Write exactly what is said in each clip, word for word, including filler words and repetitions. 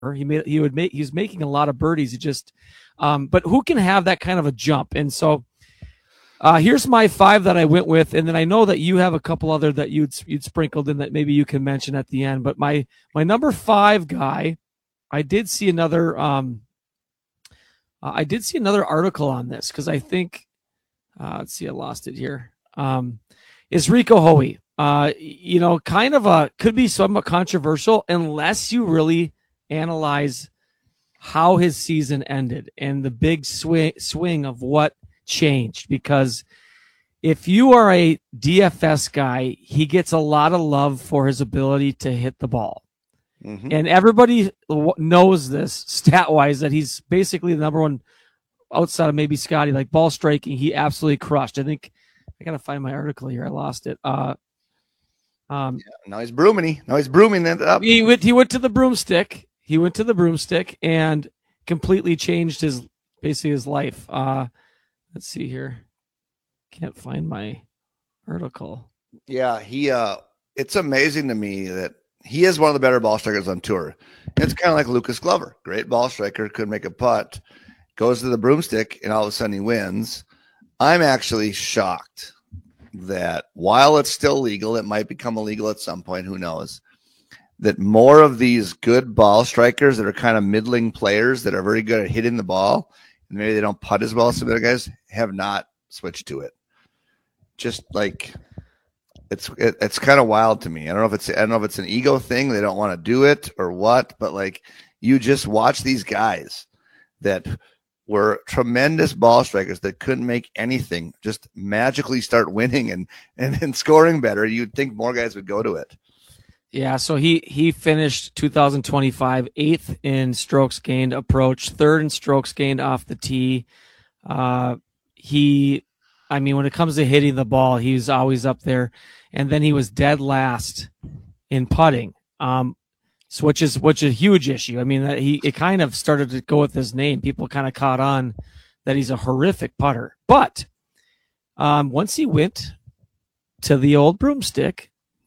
He made he would make he's making a lot of birdies. He just, um, but who can have that kind of a jump? And so, uh, here's my five that I went with, and then I know that you have a couple other that you'd you'd sprinkled in that maybe you can mention at the end. But my my number five guy, I did see another um, uh, I did see another article on this because I think, uh, let's see, I lost it here. Um, is Rico Hoey? Uh, you know, kind of a could be somewhat controversial unless you really analyze how his season ended and the big swing swing of what changed. Because if you are a D F S guy, he gets a lot of love for his ability to hit the ball. Mm-hmm. And everybody knows this stat wise that he's basically the number one outside of maybe Scotty, like ball striking. He absolutely crushed. I think I got to find my article here. I lost it. Uh, um, yeah, now he's brooming. Now he's brooming that up. He went, he went to the broomstick. He went to the broomstick and completely changed his basically his life. Uh, let's see here. Can't find my article. Yeah, he. Uh, it's amazing to me that he is one of the better ball strikers on tour. It's kind of like Lucas Glover, great ball striker, could make a putt, goes to the broomstick, and all of a sudden he wins. I'm actually shocked that while it's still legal, it might become illegal at some point. Who knows? That more of these good ball strikers that are kind of middling players that are very good at hitting the ball, and maybe they don't putt as well as some other guys, have not switched to it. Just like it's it, it's kind of wild to me. I don't know if it's I don't know if it's an ego thing, they don't want to do it or what, but like you just watch these guys that were tremendous ball strikers that couldn't make anything, just magically start winning and and, and scoring better. You'd think more guys would go to it. Yeah, so he he finished two thousand twenty-five eighth in strokes gained approach, third in strokes gained off the tee. Uh, he, I mean, when it comes to hitting the ball, he's always up there. And then he was dead last in putting, um, so which is which is a huge issue. I mean, that he it kind of started to go with his name. People kind of caught on that he's a horrific putter. But um, once he went to the old broomstick,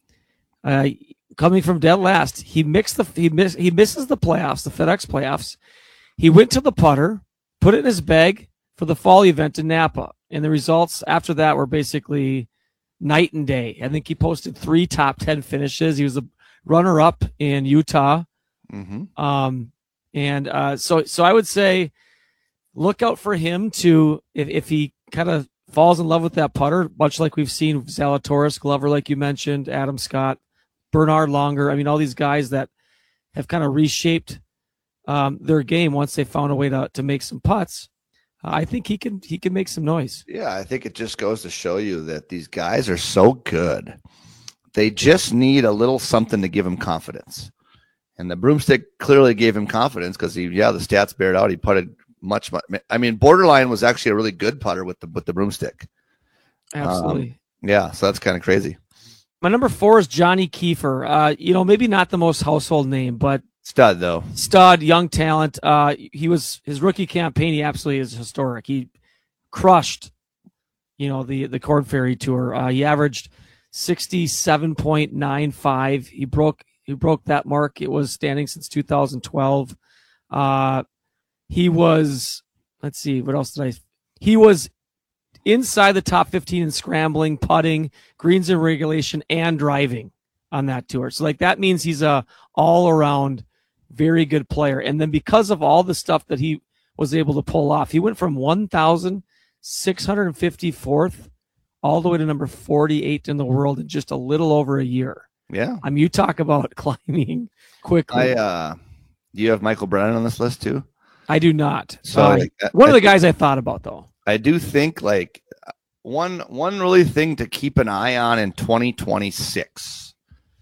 uh, coming from dead last, he mixed the he miss he misses the playoffs, the FedEx playoffs. He went to the putter, put it in his bag for the fall event in Napa, and the results after that were basically night and day. I think he posted three top ten finishes. He was a runner-up in Utah, mm-hmm. um, and uh, so so I would say look out for him to if if he kind of falls in love with that putter, much like we've seen Zalatoris, Glover, like you mentioned, Adam Scott, Bernard Longer. I mean, all these guys that have kind of reshaped um, their game once they found a way to to make some putts. Uh, I think he can he can make some noise. Yeah, I think it just goes to show you that these guys are so good. They just need a little something to give him confidence. And the broomstick clearly gave him confidence because he, yeah, the stats bear it out. He putted much, much. I mean, Borderline was actually a really good putter with the with the broomstick. Absolutely. Um, yeah, so that's kind of crazy. My number four is Johnny Kiefer. Uh, you know, maybe not the most household name, but stud though. Stud, young talent. Uh, he was his rookie campaign. He absolutely is historic. He crushed, you know, the the Korn Ferry Tour. Uh, he averaged sixty-seven point nine five. He broke he broke that mark. It was standing since two thousand twelve. Uh, he was. Let's see, what else did I? He was inside the top fifteen in scrambling, putting, greens in regulation, and driving on that tour. So like that means he's a all around very good player. And then because of all the stuff that he was able to pull off, he went from one thousand six hundred fifty-fourth all the way to number forty-eight in the world in just a little over a year. Yeah. I mean, you talk about climbing quickly. I, uh, do you have Michael Brennan on this list too? I do not. So uh, like, one I, of the guys I thought about though. I do think like one one really thing to keep an eye on in twenty twenty-six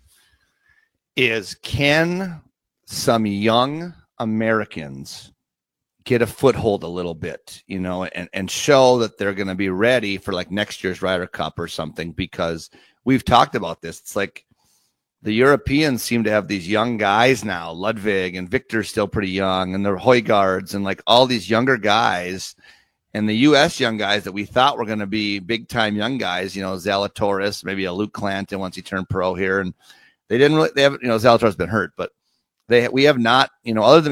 is can some young Americans get a foothold a little bit, you know, and, and show that they're going to be ready for like next year's Ryder Cup or something, because we've talked about this. It's like the Europeans seem to have these young guys now, Ludwig and Victor's still pretty young, and the Højgaards and like all these younger guys. And the U S young guys that we thought were going to be big-time young guys, you know, Zalatoris, maybe a Luke Clanton once he turned pro here. And they didn't really – they have, you know, Zalatoris has been hurt. But They we have not, you know, other than